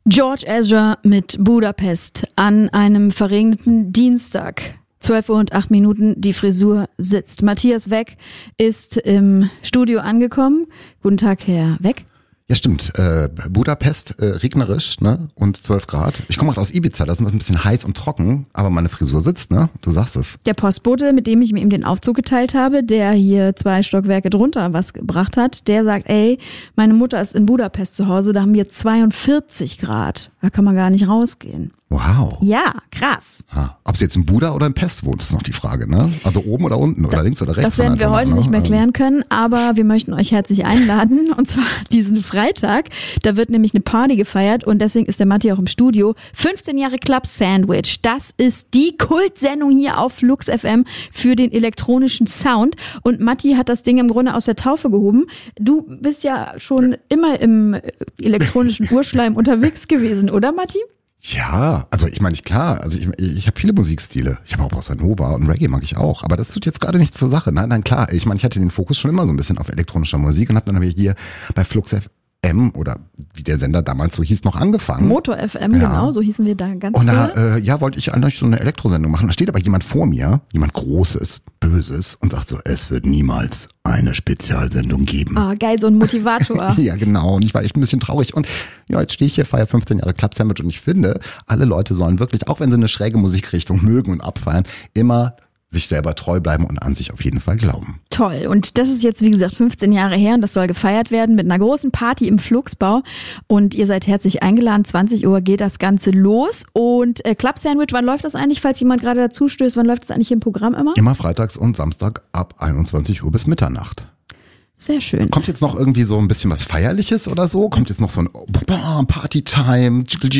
George Ezra mit Budapest an einem verregneten Dienstag. 12:08 Uhr, die Frisur sitzt. Matthias Weck ist im Studio angekommen. Guten Tag, Herr Weck. Ja, stimmt. Budapest, regnerisch, ne? Und 12 Grad. Ich komme gerade aus Ibiza, da ist es ein bisschen heiß und trocken, aber meine Frisur sitzt, ne? Du sagst es. Der Postbote, mit dem ich mir eben den Aufzug geteilt habe, der hier 2 Stockwerke drunter was gebracht hat, der sagt, ey, meine Mutter ist in Budapest zu Hause, da haben wir 42 Grad. Da kann man gar nicht rausgehen. Wow. Ja, krass. Ob sie jetzt in Buda oder in Pest wohnt, ist noch die Frage, ne? Also oben oder unten oder links oder rechts. Das werden wir heute nicht mehr klären können, aber wir möchten euch herzlich einladen, und zwar diesen Freitag. Da wird nämlich eine Party gefeiert und deswegen ist der Matti auch im Studio. 15 Jahre Club Sandwich, das ist die Kultsendung hier auf Flux FM für den elektronischen Sound. Und Matti hat das Ding im Grunde aus der Taufe gehoben. Du bist ja schon immer im elektronischen Urschleim unterwegs gewesen, oder Matti? Ja, also ich meine, klar, also ich habe viele Musikstile. Ich habe auch Bossa Nova und Reggae mag ich auch, aber das tut jetzt gerade nichts zur Sache. Nein, klar, ich meine, ich hatte den Fokus schon immer so ein bisschen auf elektronischer Musik und habe dann hier bei Flux FM oder wie der Sender damals so hieß, noch angefangen. Motor FM, ja. Genau, so hießen wir da ganz und früher. Und da wollte ich eigentlich so eine Elektrosendung machen. Da steht aber jemand vor mir, jemand Großes, Böses und sagt so, es wird niemals eine Spezialsendung geben. Ah, geil, so ein Motivator. Ja, genau. Und ich war echt ein bisschen traurig. Und ja, jetzt stehe ich hier, feiere 15 Jahre Club Sandwich und ich finde, alle Leute sollen wirklich, auch wenn sie eine schräge Musikrichtung mögen und abfeiern, immer sich selber treu bleiben und an sich auf jeden Fall glauben. Toll. Und das ist jetzt, wie gesagt, 15 Jahre her und das soll gefeiert werden mit einer großen Party im Flugsbau. Und ihr seid herzlich eingeladen. 20 Uhr geht das Ganze los. Und Club Sandwich, wann läuft das eigentlich, falls jemand gerade dazu stößt? Wann läuft das eigentlich im Programm immer? Immer freitags und Samstag ab 21 Uhr bis Mitternacht. Sehr schön. Kommt jetzt noch irgendwie so ein bisschen was Feierliches oder so? Kommt jetzt noch so ein Party-Time?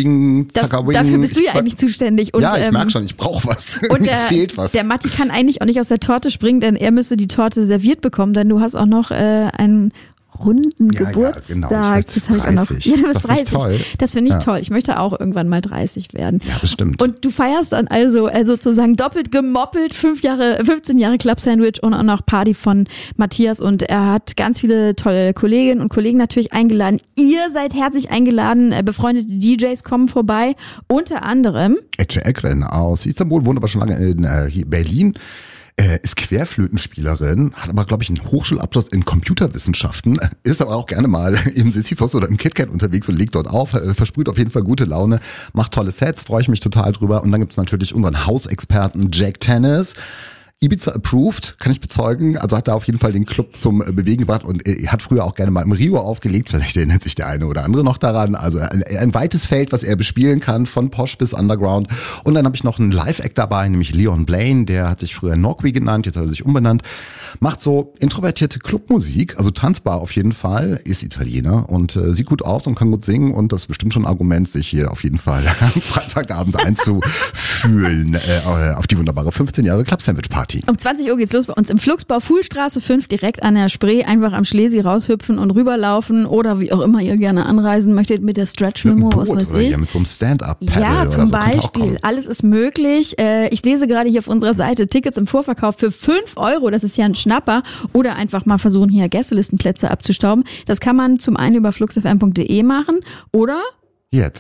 Dafür bist du ja eigentlich zuständig. Und, ja, ich merke schon, ich brauche was. Und es fehlt was. Der Matti kann eigentlich auch nicht aus der Torte springen, denn er müsste die Torte serviert bekommen, denn du hast auch noch einen runden Geburtstag. Genau. Das habe ich auch noch. Ja, du bist 30. Toll. Das finde ich toll. Ich möchte auch irgendwann mal 30 werden. Ja, bestimmt. Und du feierst dann also sozusagen doppelt gemoppelt 15 Jahre Club Sandwich und auch noch Party von Matthias. Und er hat ganz viele tolle Kolleginnen und Kollegen natürlich eingeladen. Ihr seid herzlich eingeladen. Befreundete DJs kommen vorbei. Unter anderem Ece Ekren aus Istanbul, wohnt aber schon lange in Berlin. Ist Querflötenspielerin, hat aber, glaube ich, einen Hochschulabschluss in Computerwissenschaften, ist aber auch gerne mal im Sisyphos oder im KitKat unterwegs und legt dort auf, versprüht auf jeden Fall gute Laune, macht tolle Sets, freue ich mich total drüber. Und dann gibt's natürlich unseren Hausexperten Jack Tennis. Ibiza approved, kann ich bezeugen. Also hat da auf jeden Fall den Club zum Bewegen gebracht und hat früher auch gerne mal im Rio aufgelegt. Vielleicht erinnert sich der eine oder andere noch daran. Also ein weites Feld, was er bespielen kann, von Posh bis Underground. Und dann habe ich noch einen Live-Act dabei, nämlich Leon Blaine. Der hat sich früher Norqui genannt, jetzt hat er sich umbenannt. Macht so introvertierte Clubmusik, also tanzbar auf jeden Fall, ist Italiener und sieht gut aus und kann gut singen. Und das ist bestimmt schon ein Argument, sich hier auf jeden Fall am Freitagabend einzufühlen auf die wunderbare 15 Jahre Club Sandwich Party. Um 20 Uhr geht's los bei uns im Flugsbau, Fuhlstraße 5, direkt an der Spree. Einfach am Schlesi raushüpfen und rüberlaufen oder wie auch immer ihr gerne anreisen möchtet mit der Stretch-Limo, was weiß ich. Ja, mit so einem Stand-Up-Paddle. Ja, zum Beispiel. Alles ist möglich. Ich lese gerade hier auf unserer Seite Tickets im Vorverkauf für 5 €. Das ist ja ein Schnapper. Oder einfach mal versuchen, hier Gästelistenplätze abzustauben. Das kann man zum einen über fluxfm.de machen oder jetzt